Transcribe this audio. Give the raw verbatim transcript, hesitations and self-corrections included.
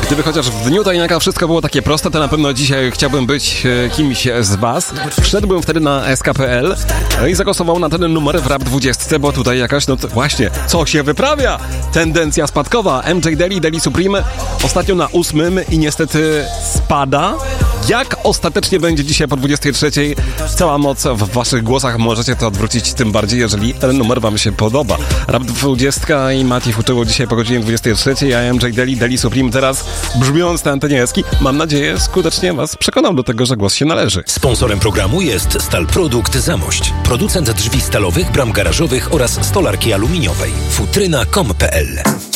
Gdyby chociaż w dniu tajniaka wszystko było takie proste, to na pewno dzisiaj chciałbym być e, kimś z was. Wszedłbym wtedy na S K kropka P L i zagłosował na ten numer w Rap dwadzieścia, bo tutaj jakaś, no to właśnie, co się wyprawia? Tendencja spadkowa. M J Daily, Daily Supreme ostatnio na ósmym i niestety spada. Jak ostatecznie będzie dzisiaj po dwudziestej trzeciej? Cała moc w waszych głosach, możecie to odwrócić, tym bardziej, jeżeli ten numer wam się podoba. Rap dwadzieścia i Mati uczyło dzisiaj po godzinie dwudziestej trzeciej, a M J Daily, Daily Supreme teraz brzmiąc na antenie Eski, mam nadzieję, skutecznie was przekonał do tego, że głos się należy. Sponsorem programu jest Stal Produkt Zamość. Producent drzwi stalowych, bram garażowych oraz stolarki aluminiowej. futryna kropka com kropka p l